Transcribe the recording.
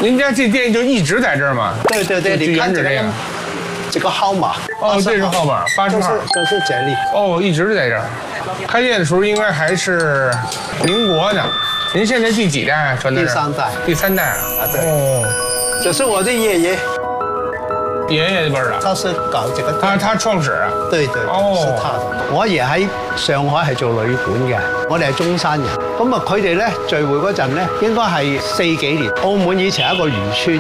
您家这店就一直在这儿吗？ 对对对，你看这个号码。 哦，这是号码，80号。 就是这里。 哦，一直在这儿。开业的时候应该还是民国呢。您现在第几代传的？ 第3代。 第3代啊？ 对。 哦， 这是我的爷爷。 爷爷那辈的。 他是搞這個。 他創始啊？ 對對，是他的。我爺喺上海係做旅館嘅，我哋係中山人。咁啊，佢哋咧聚會嗰陣咧，應該係40幾年。澳門以前係一個漁村。